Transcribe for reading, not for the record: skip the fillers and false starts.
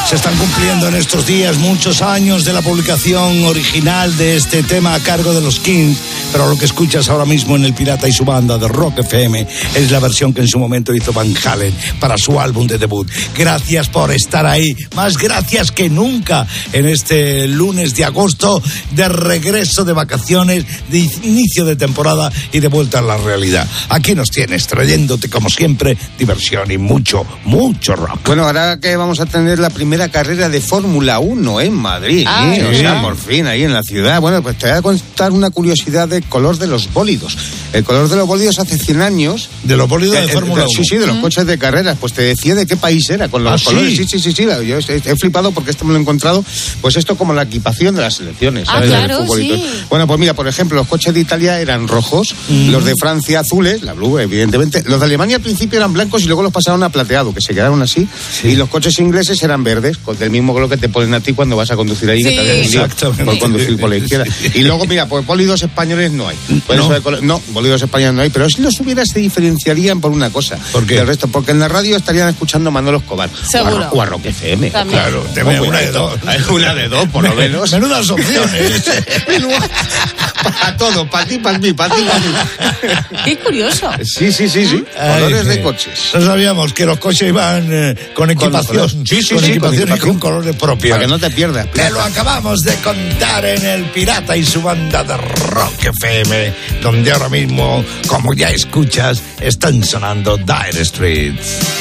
Se están cumpliendo en estos días muchos años de la publicación original de este tema a cargo de los Kings, pero lo que escuchas ahora mismo en El Pirata y su banda de Rock FM es la versión que en su momento hizo Van Halen para su álbum de debut. Gracias por estar ahí, más gracias que nunca en este lunes de agosto, de regreso de vacaciones, de inicio de temporada y de vuelta a la realidad. Aquí nos tienes trayéndote como siempre diversión y mucho rock. Bueno, ahora que vamos a tener la primera carrera de Fórmula 1 en Madrid, sí. O sea, por fin ahí en la ciudad. Bueno, pues te voy a contar una curiosidad del color de los bólidos. El color de los bólidos hace 100 años... ¿De los bólidos de Fórmula 1? Sí, de los coches de carreras. Pues te decía de qué país era con los colores. ¿Sí? Sí. Yo he flipado porque esto me lo he encontrado, pues esto como la equipación de las selecciones, ¿sabes? Claro, sí. Bueno, pues mira, por ejemplo, los coches de Italia eran rojos, los de Francia azules, la Blue, evidentemente. Los de Alemania al principio eran blancos y luego los pasaron a plateado, que se quedaron así. Sí. Y los coches ingleses eran verdes, del mismo color que te ponen a ti cuando vas a conducir ahí, que te haces un lío por conducir por la izquierda. Y luego, mira, pues bólidos españoles no hay. No, bólidos españoles no hay, pero si los hubiera se diferenciarían por una cosa. ¿Por qué? Del resto, porque en la radio estarían escuchando Manolo Escobar. Seguro. O a Rock FM. También. Claro, una de dos. Una de dos, por lo menos. Menudas opciones. Para todo, para ti, para mí, para ti, para mí. Qué curioso. Sí. Colores de coches. No sabíamos que los coches iban con equipación. Con equipación y con colores propios. Para que no te pierdas. Te lo acabamos de contar en El Pirata y su banda de Rock FM, donde ahora mismo, como ya escuchas, están sonando Dire Straits.